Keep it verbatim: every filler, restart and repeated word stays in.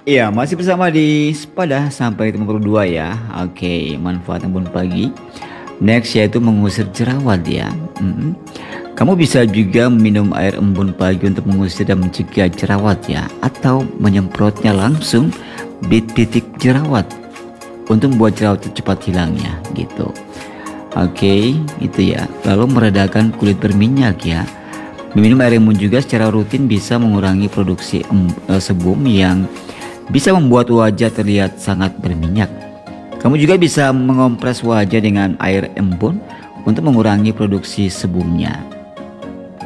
Iya, masih bersama di Sepada sampai lima puluh dua ya. Oke, manfaat embun pagi. Next yaitu mengusir jerawat ya. Mm-mm. Kamu bisa juga minum air embun pagi untuk mengusir dan mencegah jerawat ya, atau menyemprotnya langsung di titik jerawat untuk membuat jerawat itu cepat hilang ya, gitu. Oke, itu ya. Lalu meredakan kulit berminyak ya. Meminum air embun juga secara rutin bisa mengurangi produksi em- eh, sebum yang bisa membuat wajah terlihat sangat berminyak. Kamu juga bisa mengompres wajah dengan air embun untuk mengurangi produksi sebumnya.